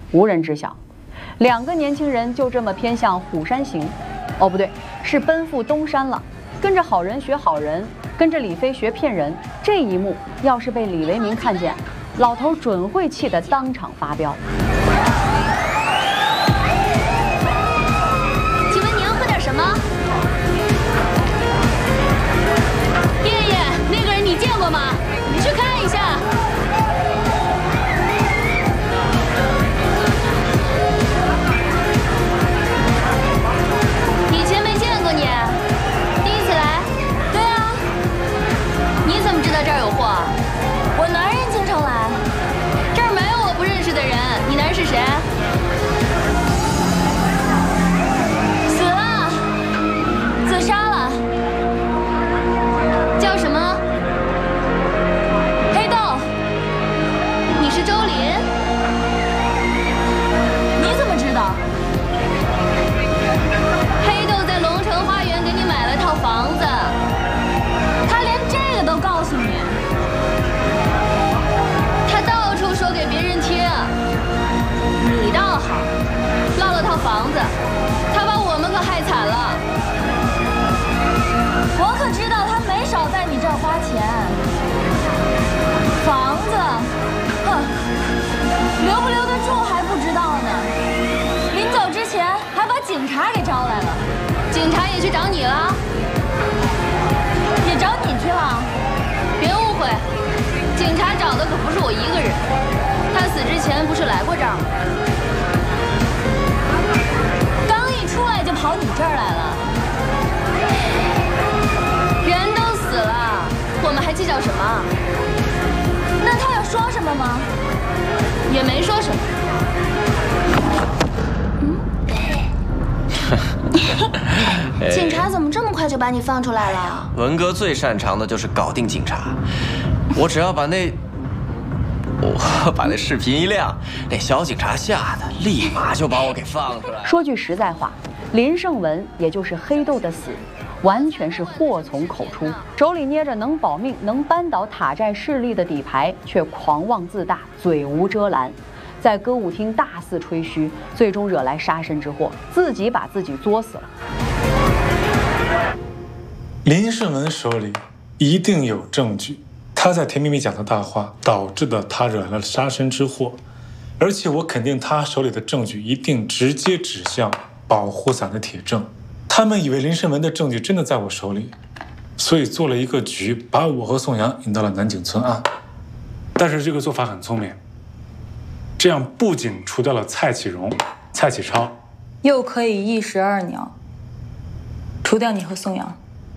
无人知晓。2个年轻人就这么偏向虎山行，哦不对，是奔赴东山了。跟着好人学好人，跟着李飞学骗人，这一幕要是被李维明看见，老头准会气得当场发飙。 请问你要喝点什么？爷爷，那个人你见过吗？你去看一下。以前没见过你，第一次来？对啊。你怎么知道这儿有货？我男人经常来。这儿没有我不认识的人。你男人是谁？死了，自杀了。叫什么？黑豆。你是周林？你怎么知道？黑豆在龙城花园给你买了套房子，他连这个都告诉你。他到处说给别人听。你倒好，落了套房子，他把我们可害惨了。我可知道他没少在你这儿花钱。房子，哼，留不留得住还不知道呢。临走之前还把警察给招来了，警察也去找你了，也找你去了。别误会，警察找的可不是我一个人，他死之前不是来过这儿吗？刚一出来就跑你这儿来了。人都死了，我们还计较什么？那他有说什么吗？也没说什么。警察怎么这么快就把你放出来了？ 文哥最擅长的就是搞定警察，我只要把那视频一亮，那小警察吓得立马就把我给放出来了。 说句实在话，林胜文也就是黑豆的死，完全是祸从口出，手里捏着能保命、能扳倒塔寨势力的底牌，却狂妄自大，嘴无遮拦，在歌舞厅大肆吹嘘，最终惹来杀身之祸，自己把自己作死了。 林胜文手里一定有证据，他在甜蜜蜜讲的大话，导致的他惹来了杀身之祸，而且我肯定他手里的证据一定直接指向保护伞的铁证。他们以为林胜文的证据真的在我手里，所以做了一个局，把我和宋阳引到了南景村案。但是这个做法很聪明，这样不仅除掉了蔡启荣、蔡启超， 又可以一石二鸟，除掉你和宋阳。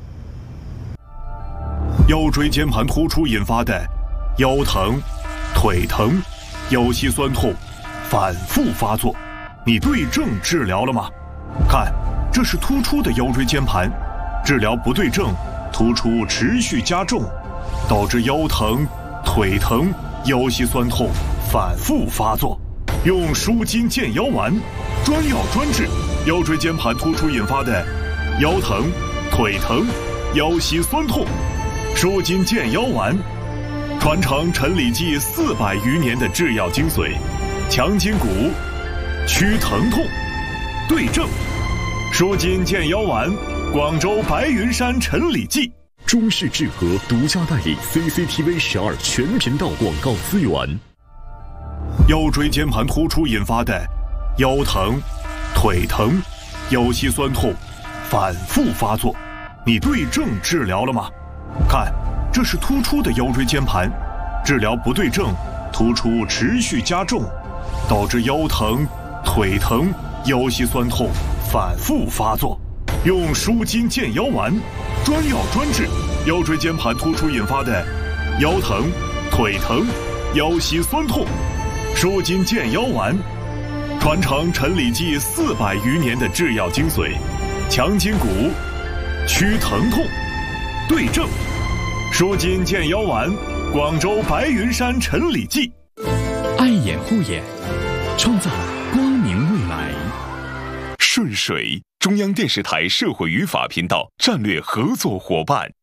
腰椎间盘突出引发的腰疼、腿疼、腰膝酸痛反复发作，你对症治疗了吗？看，这是突出的腰椎间盘，治疗不对症，突出持续加重，导致腰疼、腿疼、腰膝酸痛反复发作。用舒筋健腰丸，专药专治腰椎间盘突出引发的腰疼、腿疼、腰膝酸痛。舒筋健腰丸，传承陈李济400余年的制药精髓，强筋骨，祛疼痛，对症。舒筋健腰丸，广州白云山陈李济。 中视智和独家代理 CCTV 12全频道广告资源。 腰椎间盘突出引发的腰疼、腿疼、腰膝酸痛反复发作，你对症治疗了吗？看，这是突出的腰椎间盘，治疗不对症，突出持续加重，导致腰疼、腿疼、腰膝酸痛反复发作。用舒筋健腰丸，专药专治腰椎间盘突出引发的腰疼、腿疼、腰膝酸痛。舒筋健腰丸，传承陈李济400余年的制药精髓，强筋骨，祛疼痛，对症。舒筋健腰丸，广州白云山陈李济。 爱眼护眼，创造光明未来。 顺水，中央电视台社会与法频道战略合作伙伴。